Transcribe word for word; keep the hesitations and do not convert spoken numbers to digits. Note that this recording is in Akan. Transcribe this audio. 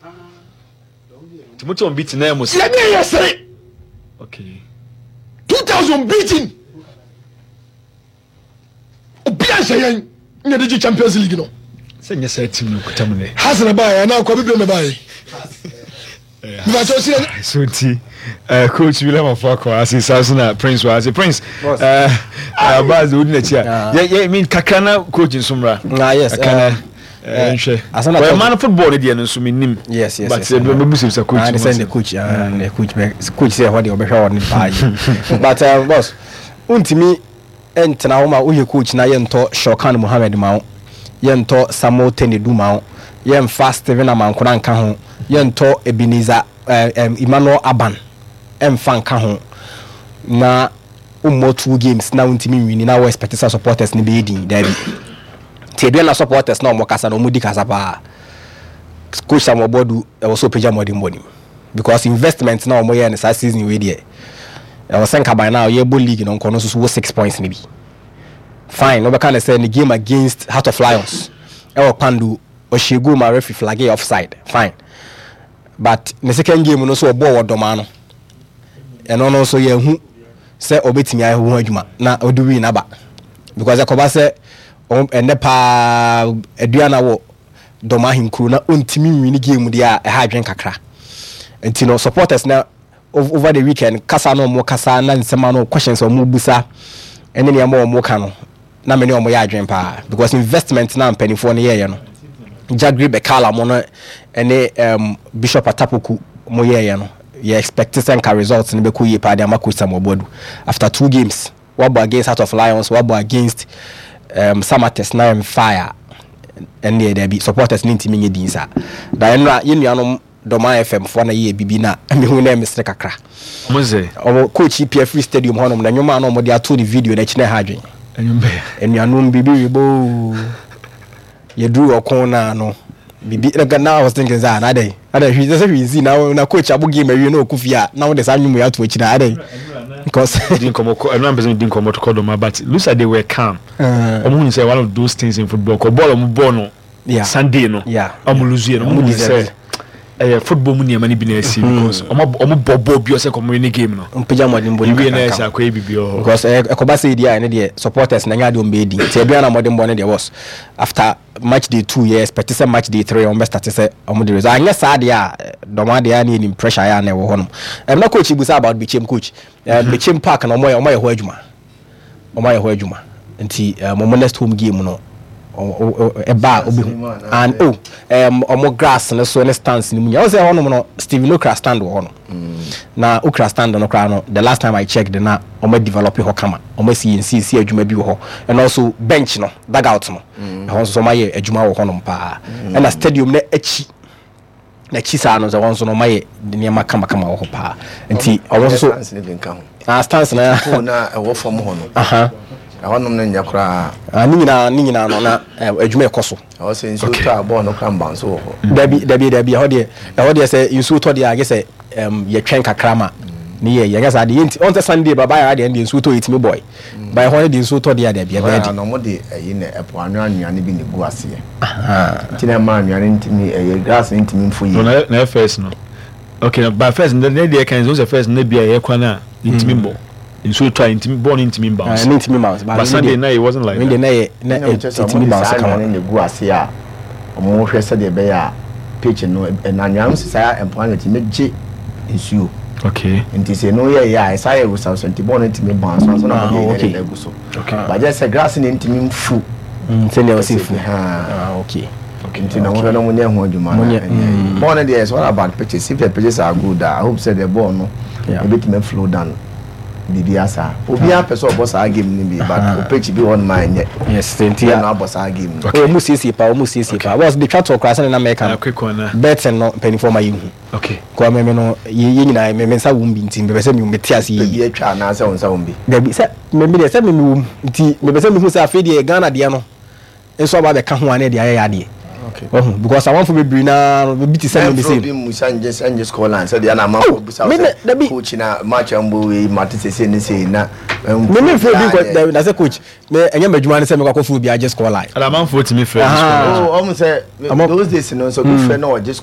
Timoto unbeaten na mo. Let me yesterday. Okay. two thousand beaten. Obia sayen na the Champions League no. Say yes say team no kutamune. Hasan ba na kwa bibio me bae. But you see so ti uh coach William Afako as is Arsenal Prince was Prince uh uh baz odi na chia. Yeah yeah mean kakana coach Nsumra. Ah yes. Kakana eh Arsenal. Well man football dey there nso menim. Yes yes. But we be say coach. I send the coach and the coach coach say what dey obehwa on page. But uh, boss untimi entena wo ma wo ye coach na ye nto Shokan Mohammed ma wo. Ye nto Samuel Tenedu ma wo. Ye mfa Steven Amankona nka ho. Yento Ebenezer uh, um, Emmanuel Aban emfa nka ho na ummo two games na untimi win na we expect supporters ni be din dabi tie bia na supporters na omo kasa na omo di kasa pa coach Samuel Bodu e was so peja modern money because investment na omo ye na season we there e was senka by now ye bo league no nko no so six points ni bi fine no be can say the game against Heart of Lions e wo pandu Oshegu ma referee flag offside fine. But the second game no so obo wodoma no eno no so ye hu se obetimi aye hu adwuma na odu wi na ba because akoba se ene pa aduana wo doma hinkru na ontimi win game dia e ha adwen kakra enti no supporters na over the weekend kasa no mo kasa na nsema no questions o mo busa ene ne mo mo ka no na me ne o mo ya adwen pa because investment na mpanifo no ye ye no Jagri Bekala mono ene um, Bishop Atapoku moye no you expect some results in beku ye pa de amaku Samuel Bodu after two games wabo against Heart of Lions wabo against um, Samates na Fire and there be supporters ni ntimi nyedi nsa da enra ye nuanom Doma F M fo na ye bibi na me hu na Mister Kakra moze o coach P F Stadium honom na nyoma na mo de ato the video na chine ha adwen enyumbe enuanom bibi wibo you drew a corner no bibi now I was thinking that na dey ada hwi just hwi see now na coach abu game you know kufia now the same ya to china ada because didn't come I know person didn't come to call them but looks like they were calm omo say one of those things in football ko ball omo ball no yeah Sunday no yeah omo lose no omo say eh football mu niam na bi na see because omo omo bobo bi o say come win game no mpija modern ball bi na say akwa bibi o because ekoba say dia na dey supporters na nya dey ombedi tie bia na modern ball na dey was after match day two years expect say match day three on best start say omo dey result anya sa dia doma dia na any pressure ya na wo hono em na coach ibusa about Bechem coach Bechem Park na omo ya omo ya ho adwuma omo ya ho adwuma nti omo next home game no eba obi and oh um omo grass na so na stance ni munya o say hono no Steven Okra stand wo hono na Okra stand no kra no the last time I checked na omo develop ho kama omo si nsi si adwuma bi wo ho and also bench no dugout no ho so maye adwuma wo hono pa na stadium na achi na chisa no so won so no maye ne ma kama kama wo ho pa nti omo so ah stance na na e wo form ho no aha ahonom na nyakura ah ni nyina ni nyina no na adwuma ekoso o se nso to abo no kan banso ho dabi dabi dabi ho de ho de say nso to de age say um ye twen kakrama ni ye ye gasa de yenti on Sunday baba ya de nso to itimi boy by ho de nso to de dabi e be de no mo de eyi na epo anu annuane bi ne gu ase aha tina ma annuane ntimi eye gas ntimi mfo yi na na first no okay by first na de kan zo first na bia ye kwana ntimi bo inso to intimi born intimi bounce uh, intimi bounce but Sunday night it wasn't like when the night na intimi bounce come on ne gu ase a omo hwe se de be ya pitch no na nyam sisa employment meje insuo okay nti se no ye ya isa ye rusa so nti born intimi bounce so na mo de gu so okay but just say grass ne intimi mfu se ne o si fu ah okay okay nti na mo no mo ne ho adwuma na born there is all about pitches if the pitches are good I hope say the ball no a bit me flow down bibi asa obi a person boss a game ni bi but opech bi on mind yes twenty na boss a game o mu sisi pa o mu sisi pa was the chat talk na American quick one bet no penny for my you okay ko me me no ye nyina me me nsa wumbi nti me be se me meti ase yi bi atwa na se nsa wumbi da bi se me me de se me wum nti me be se me hu se afedi e Ghana de no enso ba be ka ho ane de aye ade okay oh because I want for be na be ti say me say be musa nje nje score line say de na man for busa coach na match ambo we mate say ne say na me me for be na say coach me enye madwuma ne say me kwa for be just score line ala man for ti me first oh almost say those days no so good friend no just